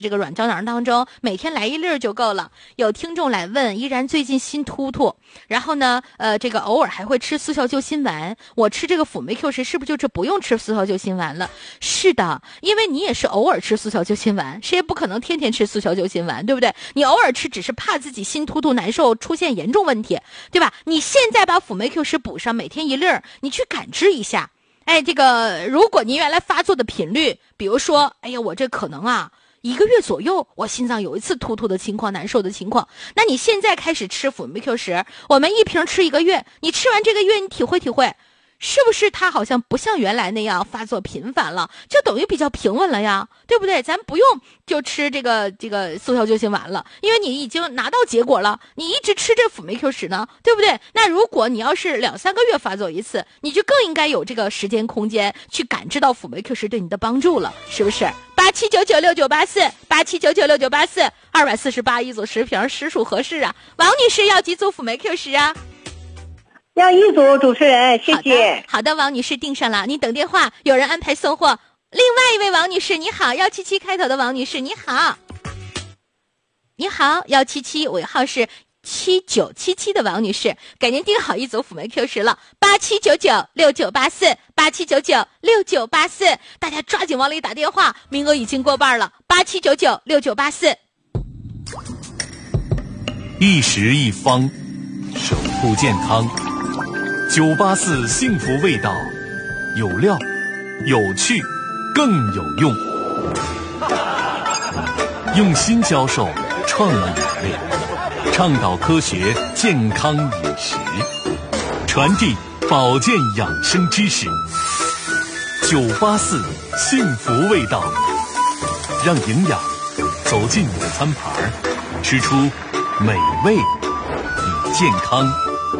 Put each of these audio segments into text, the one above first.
这个软胶囊当中，每天来1粒就够了。有听众来问，依然最近心突突，然后呢，这个偶尔还会吃速效救心丸。我吃这个辅酶 Q10是不是就不用吃速效救心丸了？是的，因为你也是偶尔吃速效救心丸，谁也不可能天天吃速效救心丸，对不对？你偶尔吃只是怕自己心突突难受，出现严重问题，对吧？你现在把辅酶 Q10补上，每天1粒，你去感知一下。这个如果您原来发作的频率，比如说，哎呀，我这可能啊1个月左右，我心脏有一次突突的情况，难受的情况，那你现在开始吃辅酶 Q10，我们1瓶吃1个月，你吃完这个月，你体会体会，是不是它好像不像原来那样发作频繁了，就等于比较平稳了呀，对不对？咱不用就吃这个速效救心丸了，因为你已经拿到结果了，你一直吃这辅酶 Q10呢，对不对？那如果你要是2-3个月发作一次，你就更应该有这个时间空间去感知到辅酶 Q10对你的帮助了，是不是？87996984，87996984，248一组10瓶，实属合适啊。王女士要几组辅酶 Q10啊？ 要1组，主持人，谢谢。 好的，王女士订上了，你等电话，有人安排送货。另外一位王女士，你好，177开头的王女士，你好，你好，177尾号是7977的王女士，给您订好1组辅酶 Q10了，87996984，87996984，大家抓紧往里打电话，名额已经过半了，87996984。 一食一方，守护健康。984幸福味道，有料，有趣，更有用。用心教授创意演练，倡导科学健康饮食，传递保健养生知识。984幸福味道，让营养走进你的餐盘，吃出美味与健康。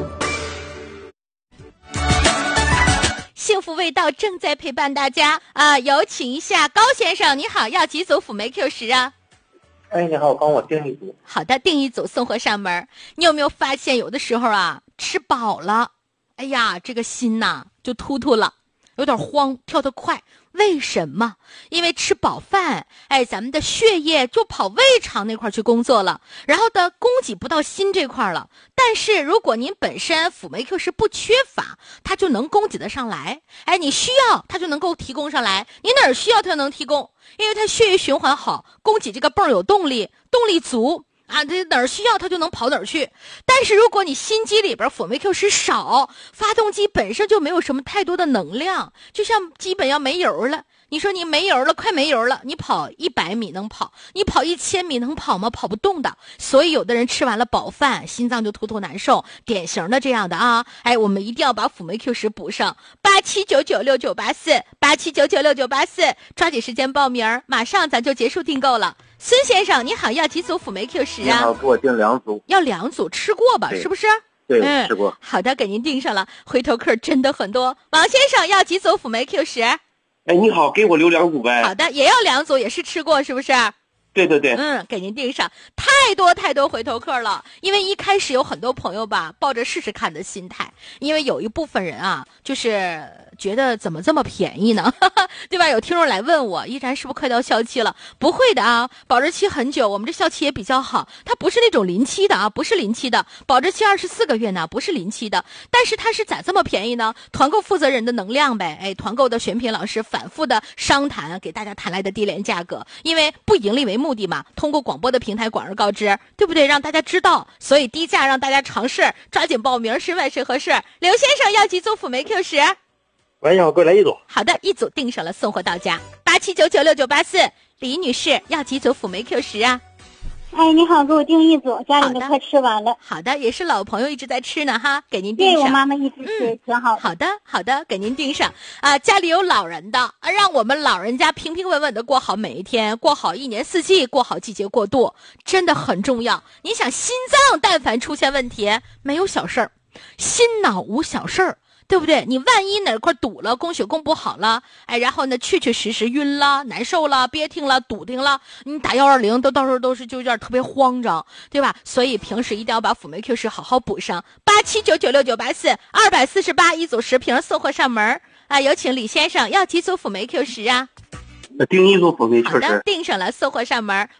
幸福味道正在陪伴大家啊！有请一下高先生，你好，要几组辅酶 Q10啊？ 你好，帮我订1组。 好的，订1组送货上门。你有没有发现有的时候啊，吃饱了，哎呀，这个心呐就突突了，有点慌，跳得快。为什么？因为吃饱饭，咱们的血液就跑胃肠那块去工作了，然后的供给不到心这块了。但是如果您本身辅酶 Q10不缺乏，它就能供给得上来。你需要它就能够提供上来，你哪儿需要它就能提供，因为它血液循环好，供给这个泵有动力足。这哪儿需要它就能跑哪儿去。但是如果你心肌里边辅酶 Q10少，发动机本身就没有什么太多的能量，就像基本要没油了。你说你没油了，快没油了，你跑100米能跑，你跑1000米能跑吗？跑不动的。所以有的人吃完了饱饭，心脏就突突难受，典型的这样的啊。我们一定要把辅酶 Q10补上。87996984，87996984，抓紧时间报名，马上咱就结束订购了。孙先生，你好，要几组辅酶 Q10啊？ 你好，给我订2组。 要2组，吃过吧？是不是？ 对，吃过。 好的，给您订上了。回头客真的很多。王先生要几组辅酶 Q10？ 你好，给我留2组呗。 好的，也要2组，也是吃过，是不是？ 对。 给您订上。太多回头客了，因为一开始有很多朋友吧，抱着试试看的心态，因为有一部分人啊，就是觉得怎么这么便宜呢？对吧？有听众来问我，依然是不是快到效期了？不会的啊，保质期很久，我们这效期也比较好，它不是那种临期的啊，不是临期的，保质期24个月呢，不是临期的。但是它是咋这么便宜呢？团购负责人的能量呗，团购的选品老师反复的商谈，给大家谈来的低廉价格，因为不盈利为目的嘛，通过广播的平台广而告之，对不对？让大家知道，所以低价让大家尝试，抓紧报名，是万事合适。刘先生要几组辅酶 Q10？ 喂，你好，给我来1组。 好的，1组订上了，送货到家。87996984，李女士要几组辅酶 Q10啊？ 你好，给我订1组，家里都快吃完了。 好的，也是老朋友一直在吃呢哈，给您订上。 对，我妈妈一直吃，挺好的。 好的，给您订上啊。家里有老人的，让我们老人家平平稳稳的过好每一天，过好1年4季，过好季节过渡，真的很重要。你想心脏但凡出现问题，没有小事儿，心脑无小事儿。对不对？你万一哪块堵了，供血供不好了，然后呢，确实晕了、难受了、憋挺了、堵挺了，你打120都到时候都是就有点特别慌张，对吧？所以平时一定要把辅酶 Q10好好补上。87996984，248一组10瓶送货上门啊！有请李先生，要几组辅酶 Q10啊？ 订一组辅酶好的， 确实。 订上了，送货上门。